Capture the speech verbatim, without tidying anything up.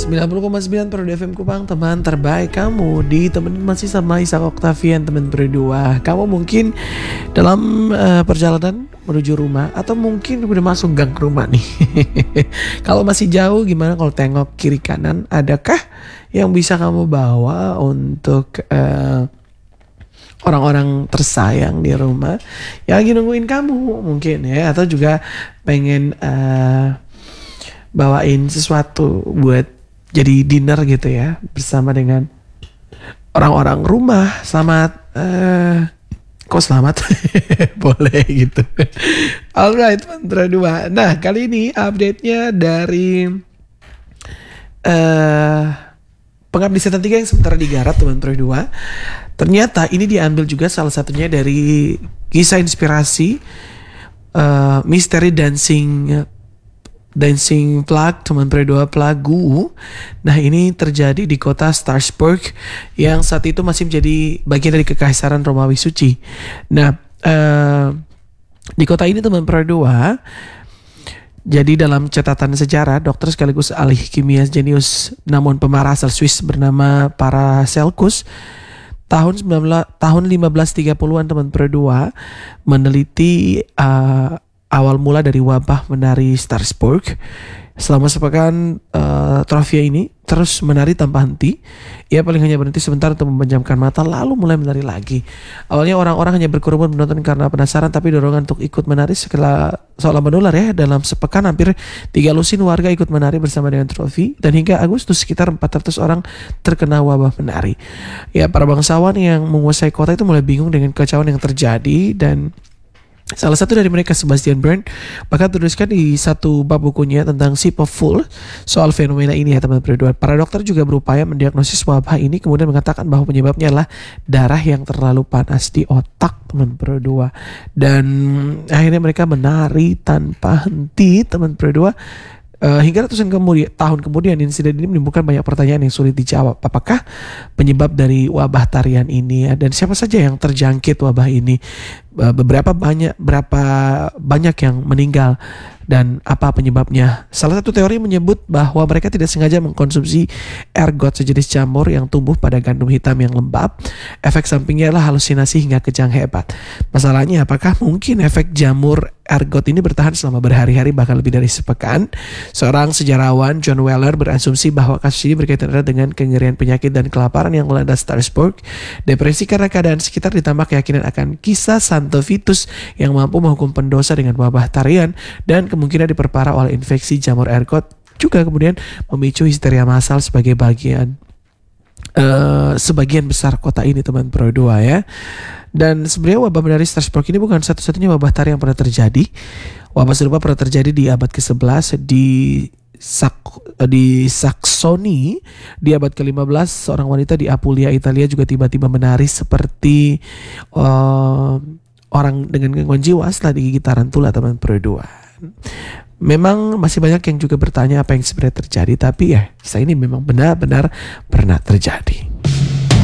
sembilan puluh koma sembilan Pro F M Kupang, teman terbaik kamu. Ditemenin masih sama Ishak Octavian, teman berdua. Kamu mungkin dalam uh, perjalanan menuju rumah, atau mungkin udah masuk gang rumah nih. Kalau masih jauh, gimana kalau tengok kiri kanan? Adakah yang bisa kamu bawa untuk uh, orang-orang tersayang di rumah yang lagi nungguin kamu mungkin ya, atau juga pengen uh, bawain sesuatu buat jadi dinner gitu ya, bersama dengan orang-orang rumah. Selamat uh, kok selamat boleh gitu. Alright, mantra dua. Nah, kali ini update-nya dari uh, Pengabdi Setan tiga yang sementara digarap, teman Troy dua. Ternyata ini diambil juga salah satunya dari kisah inspirasi uh, misteri dancing Dancing Plague, teman Troy dua Plague. Nah, ini terjadi di kota Starsburg yang saat itu masih menjadi bagian dari Kekaisaran Romawi Suci. Nah, uh, di kota ini, teman Troy dua, jadi dalam catatan sejarah, dokter sekaligus ahli kimia jenius namun pemarah asal Swiss bernama Paracelsus tahun sembilan belas tahun lima belas tiga puluhan, teman Pro dua, meneliti uh, awal mula dari wabah menari Starsburg. Selama sepekan uh, Trofia ini terus menari tanpa henti. Ia paling hanya berhenti sebentar untuk memejamkan mata, lalu mulai menari lagi. Awalnya orang-orang hanya berkerumun menonton karena penasaran, tapi dorongan untuk ikut menari setelah seolah menular ya. Dalam sepekan hampir tiga lusin warga ikut menari bersama dengan Trofi, dan hingga Agustus sekitar empat ratus orang terkena wabah menari. Ya, para bangsawan yang menguasai kota itu mulai bingung dengan kekacauan yang terjadi, dan salah satu dari mereka, Sebastian Bern, bahkan tuliskan di satu bab bukunya tentang Ship of Fools soal fenomena ini ya, teman berdua. Para dokter juga berupaya mendiagnosis wabah ini, kemudian mengatakan bahwa penyebabnya adalah darah yang terlalu panas di otak, teman berdua. Dan akhirnya mereka menari tanpa henti, teman berdua. Uh, hingga ratusan kemudian, tahun kemudian insiden ini menimbulkan banyak pertanyaan yang sulit dijawab. Apakah penyebab dari wabah tarian ini ya? Dan siapa saja yang terjangkit wabah ini? Uh, beberapa banyak berapa banyak yang meninggal, dan apa penyebabnya? Salah satu teori menyebut bahwa mereka tidak sengaja mengkonsumsi ergot, sejenis jamur yang tumbuh pada gandum hitam yang lembab. Efek sampingnya adalah halusinasi hingga kejang hebat. Masalahnya, apakah mungkin efek jamur ergot ini bertahan selama berhari-hari bahkan lebih dari sepekan? Seorang sejarawan, John Weller, berasumsi bahwa kasus ini berkaitan erat dengan kengerian penyakit dan kelaparan yang melanda Starsburg, depresi karena keadaan sekitar, ditambah keyakinan akan kisah Santo Vitus yang mampu menghukum pendosa dengan wabah tarian, dan kemungkinan diperparah oleh infeksi jamur ergot juga kemudian memicu histeria massal sebagai bagian uh, sebagian besar kota ini, teman Pro dua ya. Dan sebenarnya wabah menari Starsburg ini bukan satu-satunya wabah tari yang pernah terjadi. Wabah serupa pernah terjadi di abad kesebelas di Sak, di Saksoni di abad kelima belas. Seorang wanita di Apulia, Italia juga tiba-tiba menari seperti uh, orang dengan gangguan jiwa setelah digigit tarantula, teman Pro dua. Memang masih banyak yang juga bertanya apa yang sebenarnya terjadi, tapi ya kisah ini memang benar-benar pernah terjadi.